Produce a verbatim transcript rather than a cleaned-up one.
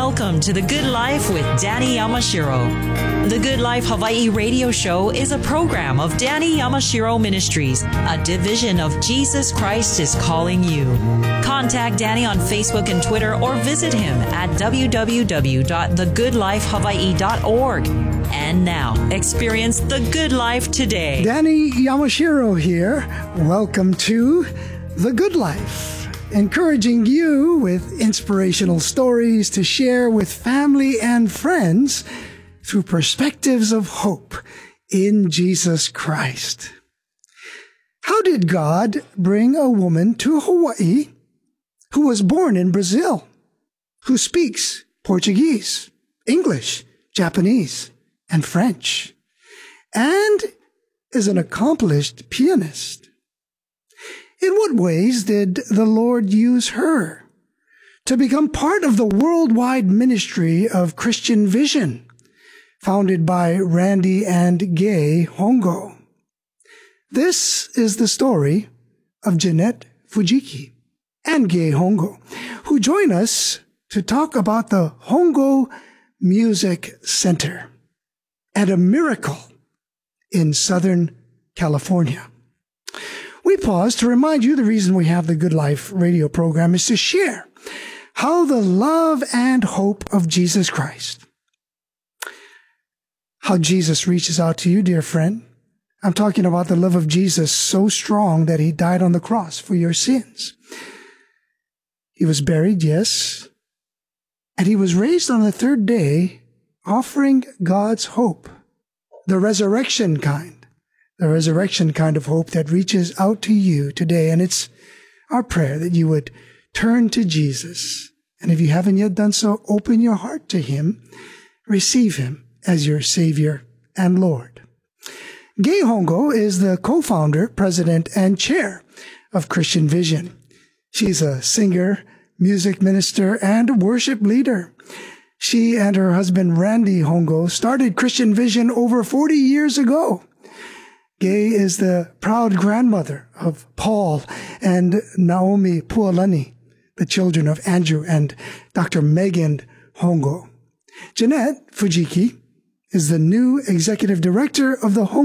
Welcome to The Good Life with Danny Yamashiro. The Good Life Hawaii radio show is a program of Danny Yamashiro Ministries, a division of Jesus Christ is Calling You. Contact Danny on Facebook and Twitter or visit him at w w w dot the good life hawaii dot org. And now, experience the good life today. Danny Yamashiro here. Welcome to The Good Life, encouraging you with inspirational stories to share with family and friends through perspectives of hope in Jesus Christ. How did God bring a woman to Hawaii who was born in Brazil, who speaks Portuguese, English, Japanese, and French, and is an accomplished pianist? In what ways did the Lord use her to become part of the worldwide ministry of Christian Vision, founded by Randy and Gay Hongo? This is the story of Jeanette Fujiki and Gay Hongo, who join us to talk about the Hongo Music Center and a miracle in Southern California. We pause to remind you the reason we have the Good Life radio program is to share how the love and hope of Jesus Christ, how Jesus reaches out to you, dear friend. I'm talking about the love of Jesus so strong that he died on the cross for your sins. He was buried, yes, and he was raised on the third day, offering God's hope, the resurrection kind. The resurrection kind of hope that reaches out to you today. And it's our prayer that you would turn to Jesus. And if you haven't yet done so, open your heart to him. Receive him as your Savior and Lord. Gay Hongo is the co-founder, president, and chair of Christian Vision. She's a singer, music minister, and worship leader. She and her husband, Randy Hongo, started Christian Vision over forty years ago. Gay is the proud grandmother of Paul and Naomi Pualani, the children of Andrew and Doctor Megan Hongo. Jeanette Fujiki is the new executive director of the Hongo